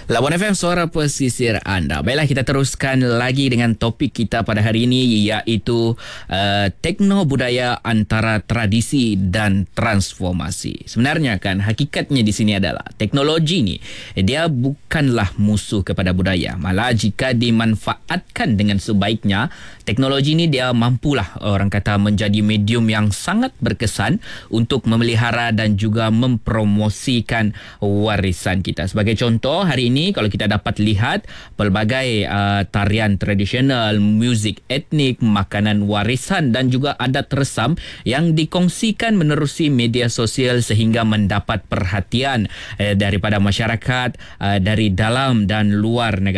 Lawan FM, suara pesisir anda. Baiklah, kita teruskan lagi dengan topik kita pada hari ini, iaitu tekno budaya antara tradisi dan transformasi. Sebenarnya kan hakikatnya di sini adalah teknologi ni dia bukanlah musuh kepada budaya. Malah jika dimanfaatkan dengan sebaiknya, teknologi ni dia mampulah orang kata menjadi medium yang sangat berkesan untuk memelihara dan juga mempromosikan warisan kita. Sebagai contoh, hari ini kalau kita dapat lihat pelbagai tarian tradisional, muzik etnik, makanan warisan dan juga adat resam yang dikongsikan menerusi media sosial sehingga mendapat perhatian daripada masyarakat dari dalam dan luar negara.